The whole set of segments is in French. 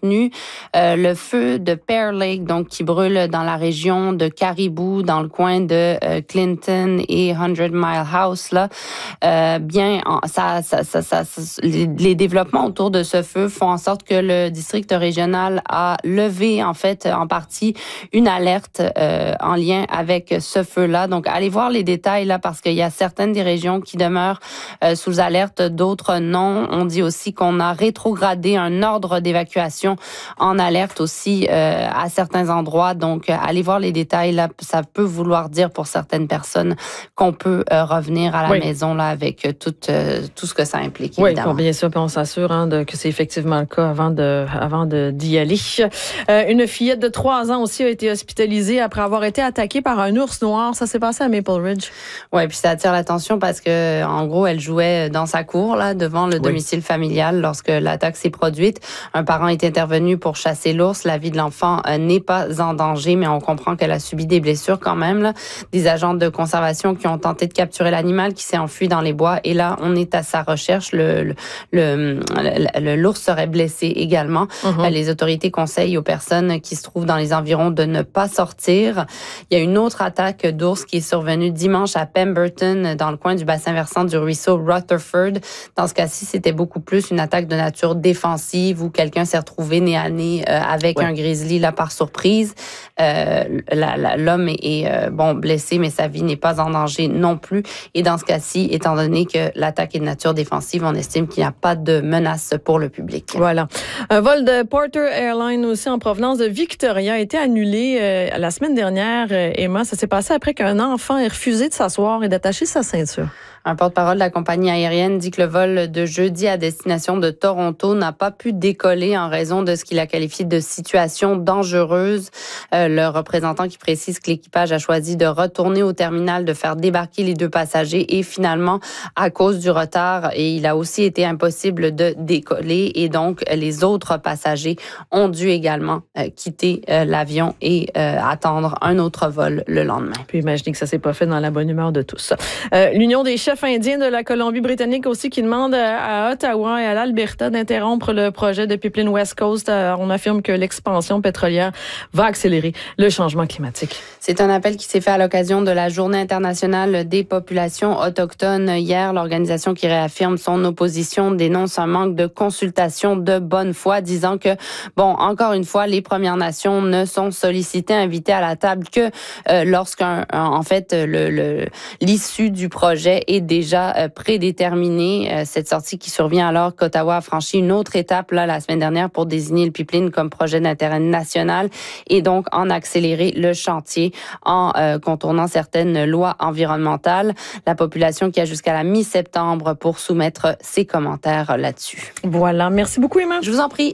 contenu. Le feu de Pear Lake, donc qui brûle dans la région de Caribou, dans le coin de Clinton et 100 Mile House, là, les développements autour de ce feu font en sorte que le district régional a levé, en fait, en partie, une alerte en lien avec ce feu-là. Donc, allez voir les détails, là, parce qu'il y a certaines des régions qui demeurent sous alerte, d'autres non. On dit aussi qu'on a rétrogradé un ordre d'évacuation en alerte aussi à certains endroits. Donc, allez voir les détails, là. Ça peut vouloir dire pour certaines personnes qu'on peut revenir à la maison là avec tout ce que ça implique, évidemment. Oui, bien sûr, puis on s'assure que c'est effectivement le cas avant d'y aller. Une fillette de 3 ans aussi a été hospitalisée après avoir été attaquée par un ours noir. Ça s'est passé à Maple Ridge. Oui, puis ça attire l'attention parce que, en gros, elle jouait dans sa cour, là, devant le domicile familial lorsque l'attaque s'est produite. Un parent est intervenu pour chasser l'ours. La vie de l'enfant n'est pas en danger, mais on comprend qu'elle a subi des blessures quand même, là. Des agents de conservation qui ont tenté de capturer l'animal qui s'est enfui dans les bois. Et là, on est à sa recherche. L'ours serait blessé également. Les autorités conseillent aux personnes qui se trouvent dans les environs de ne pas sortir. Il y a une autre attaque d'ours qui est survenue dimanche à Pemberton, dans le coin du bassin versant du ruisseau Rutherford. Dans ce cas-ci, c'était beaucoup plus une attaque de nature défensive où quelqu'un s'est retrouvé nez à nez avec un grizzly là par surprise. L'homme est blessé, mais sa vie n'est pas en danger non plus. Et dans ce cas-ci, étant donné que l'attaque est de nature défensive, on estime qu'il n'y a pas de menace pour le public. Voilà. Un vol de Porter Airlines aussi en provenance de Victoria a été annulé la semaine dernière. Emma, ça s'est passé après qu'un enfant ait refusé de s'asseoir et d'attacher sa ceinture. Un porte-parole de la compagnie aérienne dit que le vol de jeudi à destination de Toronto n'a pas pu décoller en raison de ce qu'il a qualifié de situation dangereuse. Le représentant qui précise que l'équipage a choisi de retourner au terminal, de faire débarquer les 2 passagers et finalement, à cause du retard, et il a aussi été impossible de décoller et donc les autres passagers ont dû également quitter l'avion et attendre un autre vol le lendemain. Puis imaginez que ça s'est pas fait dans la bonne humeur de tous. L'Union des chefs indiens de la Colombie-Britannique aussi qui demande à Ottawa et à l'Alberta d'interrompre le projet de pipeline West Coast. On affirme que l'expansion pétrolière va accélérer le changement climatique. C'est un appel qui s'est fait à l'occasion de la Journée internationale des populations autochtones. Hier, l'organisation qui réaffirme son opposition dénonce un manque de consultation de bonne foi, disant que, encore une fois, les Premières Nations ne sont sollicitées, invitées à la table que l'issue du projet est déjà prédéterminée. Cette sortie qui survient alors qu'Ottawa a franchi une autre étape là la semaine dernière pour désigner le pipeline comme projet d'intérêt national et donc en accélérer le chantier en contournant certaines lois environnementales. La population qui a jusqu'à la mi-septembre pour soumettre ses commentaires là-dessus. Voilà. Merci beaucoup, Emma. Je vous en prie.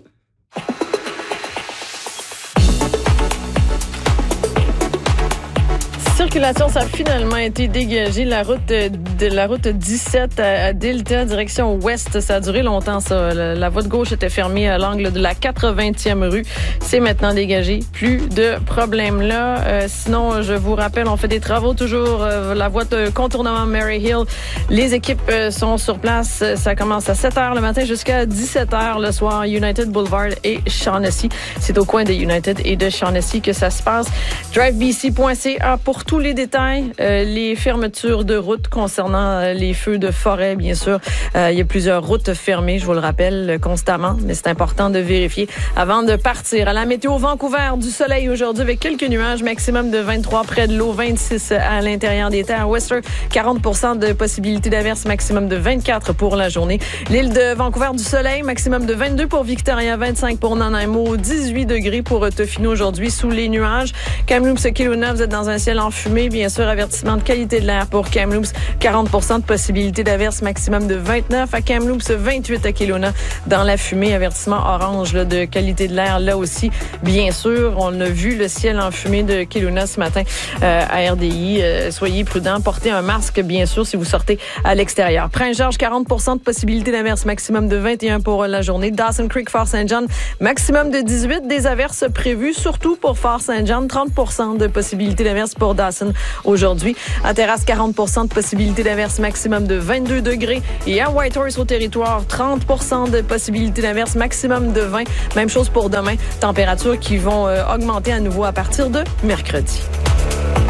Circulation, ça a finalement été dégagé. La route 17 à Delta, direction ouest, ça a duré longtemps, ça. La voie de gauche était fermée à l'angle de la 80e rue. C'est maintenant dégagé. Plus de problèmes là. Sinon, je vous rappelle, on fait des travaux toujours. La voie de contournement Mary Hill. Les équipes sont sur place. Ça commence à 7h le matin jusqu'à 17h le soir. United Boulevard et Shaughnessy. C'est au coin de United et de Shaughnessy que ça se passe. drivebc.ca pour tous les détails, les fermetures de routes concernant les feux de forêt, bien sûr. Il y a plusieurs routes fermées, je vous le rappelle constamment, mais c'est important de vérifier avant de partir. À la météo, Vancouver, du soleil aujourd'hui avec quelques nuages, maximum de 23 près de l'eau, 26 à l'intérieur des terres. Whistler, 40% de possibilité d'averse, maximum de 24 pour la journée. L'île de Vancouver, du soleil, maximum de 22 pour Victoria, 25 pour Nanaimo, 18 degrés pour Tofino aujourd'hui sous les nuages. Kamloops, Kelowna, vous êtes dans un ciel enfumé, bien sûr, avertissement de qualité de l'air pour Kamloops, 40% de possibilité d'averse, maximum de 29 à Kamloops, 28 à Kelowna. Dans la fumée, avertissement orange là, de qualité de l'air, là aussi, bien sûr. On a vu le ciel enfumé de Kelowna ce matin à RDI. Soyez prudents, portez un masque, bien sûr, si vous sortez à l'extérieur. Prince-Georges, 40% de possibilité d'averse, maximum de 21 pour la journée. Dawson Creek, Fort-Saint-John, maximum de 18. Des averses prévues, surtout pour Fort-Saint-John, 30% de possibilité d'averse pour Dawson. Dawson aujourd'hui. À Terrasse, 40% de possibilité d'averse, maximum de 22 degrés. Et à Whitehorse, au territoire, 30% de possibilité d'averse, maximum de 20. Même chose pour demain. Températures qui vont augmenter à nouveau à partir de mercredi.